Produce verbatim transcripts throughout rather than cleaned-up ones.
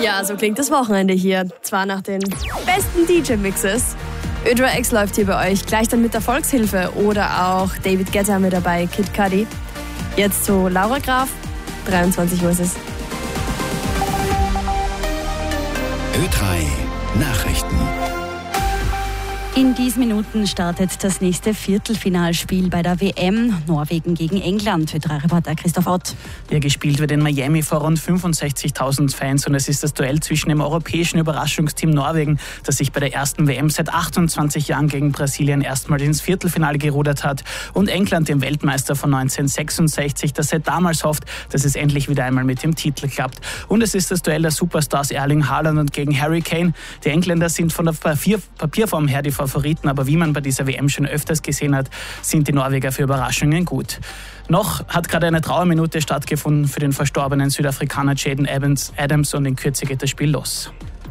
Ja, so klingt das Wochenende hier. Zwar nach den besten D J-Mixes. Ödra X läuft hier bei euch, gleich dann mit der Volkshilfe oder auch David Guetta mit dabei, Kid Cudi. Jetzt zu Laura Graf, dreiundzwanzig Uhr ist es. Ö drei Nachrichten. In diesen Minuten startet das nächste Viertelfinalspiel bei der W M. Norwegen gegen England. Ö drei Reporter Christoph Ott. Ja, gespielt wird in Miami vor rund fünfundsechzigtausend Fans und es ist das Duell zwischen dem europäischen Überraschungsteam Norwegen, das sich bei der ersten W M seit achtundzwanzig Jahren gegen Brasilien erstmals ins Viertelfinale gerudert hat, und England, dem Weltmeister von neunzehnhundertsechsundsechzig, das seit damals hofft, dass es endlich wieder einmal mit dem Titel klappt. Und es ist das Duell der Superstars Erling Haaland und gegen Harry Kane. Die Engländer sind von der Papier- Papierform her die Favoriten, aber wie man bei dieser W M schon öfters gesehen hat, sind die Norweger für Überraschungen gut. Noch hat gerade eine Trauerminute stattgefunden für den verstorbenen Südafrikaner Jaden Adams und in Kürze geht das Spiel los.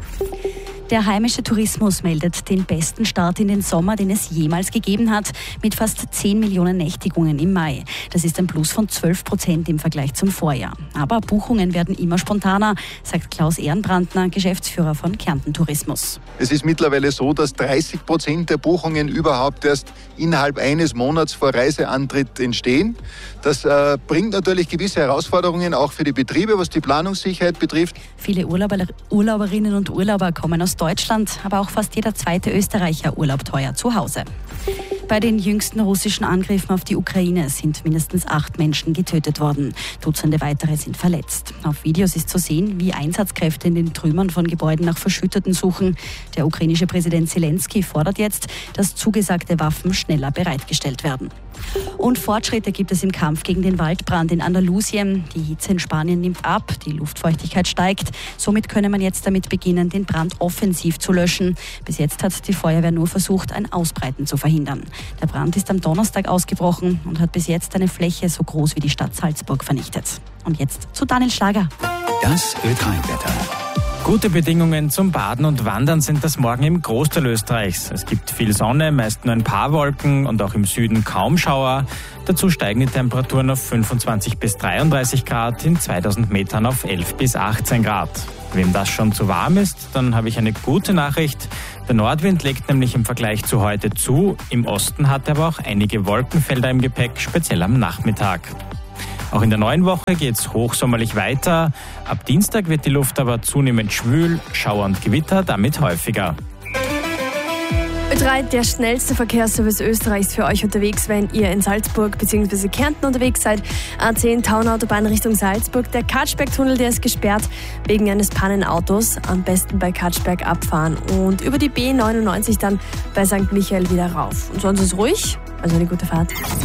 Der heimische Tourismus meldet den besten Start in den Sommer, den es jemals gegeben hat, mit fast zehn Millionen Nächtigungen im Mai. Das ist ein Plus von zwölf Prozent im Vergleich zum Vorjahr. Aber Buchungen werden immer spontaner, sagt Klaus Ehrenbrandner, Geschäftsführer von Kärnten Tourismus. Es ist mittlerweile so, dass dreißig Prozent der Buchungen überhaupt erst innerhalb eines Monats vor Reiseantritt entstehen. Das äh, bringt natürlich gewisse Herausforderungen auch für die Betriebe, was die Planungssicherheit betrifft. Viele Urlauber, Urlauberinnen und Urlauber kommen aus Deutschland, aber auch fast jeder zweite Österreicher urlaubt heuer zu Hause. Bei den jüngsten russischen Angriffen auf die Ukraine sind mindestens acht Menschen getötet worden. Dutzende weitere sind verletzt. Auf Videos ist zu sehen, wie Einsatzkräfte in den Trümmern von Gebäuden nach Verschütteten suchen. Der ukrainische Präsident Zelensky fordert jetzt, dass zugesagte Waffen schneller bereitgestellt werden. Und Fortschritte gibt es im Kampf gegen den Waldbrand in Andalusien. Die Hitze in Spanien nimmt ab, die Luftfeuchtigkeit steigt. Somit könne man jetzt damit beginnen, den Brand offensiv zu löschen. Bis jetzt hat die Feuerwehr nur versucht, ein Ausbreiten zu verhindern. Der Brand ist am Donnerstag ausgebrochen und hat bis jetzt eine Fläche so groß wie die Stadt Salzburg vernichtet. Und jetzt zu Daniel Schlager. Das Ö drei Wetter. Gute Bedingungen zum Baden und Wandern sind das morgen im Großteil Österreichs. Es gibt viel Sonne, meist nur ein paar Wolken und auch im Süden kaum Schauer. Dazu steigen die Temperaturen auf fünfundzwanzig bis dreiunddreißig Grad, in zweitausend Metern auf elf bis achtzehn Grad. Wem das schon zu warm ist, dann habe ich eine gute Nachricht. Der Nordwind legt nämlich im Vergleich zu heute zu. Im Osten hat er aber auch einige Wolkenfelder im Gepäck, speziell am Nachmittag. Auch in der neuen Woche geht es hochsommerlich weiter. Ab Dienstag wird die Luft aber zunehmend schwül, Schauer und Gewitter damit häufiger. Ö drei, der schnellste Verkehrsservice Österreichs für euch unterwegs, wenn ihr in Salzburg bzw. Kärnten unterwegs seid. A zehn Taunautobahn Richtung Salzburg. Der Katschberg-Tunnel, der ist gesperrt wegen eines Pannenautos. Am besten bei Katschberg abfahren und über die B neunundneunzig dann bei Sankt Michael wieder rauf. Und sonst ist es ruhig, also eine gute Fahrt.